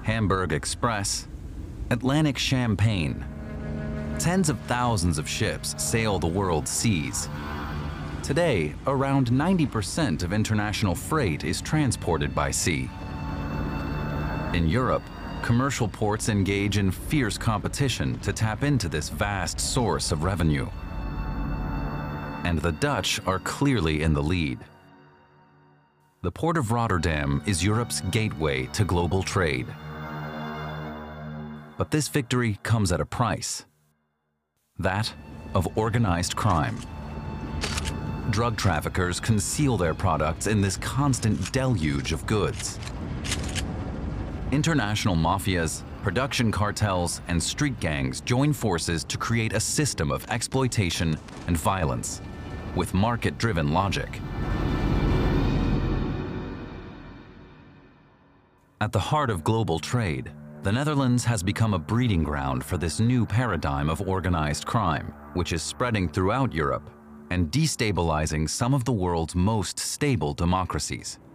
Hamburg Express, Atlantic Champagne. Tens of thousands of ships sail the world's seas. Today, around 90% of international freight is transported by sea. In Europe, commercial ports engage in fierce competition to tap into this vast source of revenue. And the Dutch are clearly in the lead. The Port of Rotterdam is Europe's gateway to global trade. But this victory comes at a price. That of organized crime. Drug traffickers conceal their products in this constant deluge of goods. International mafias, production cartels, and street gangs join forces to create a system of exploitation and violence, with market-driven logic. At the heart of global trade, the Netherlands has become a breeding ground for this new paradigm of organized crime, which is spreading throughout Europe and destabilizing some of the world's most stable democracies.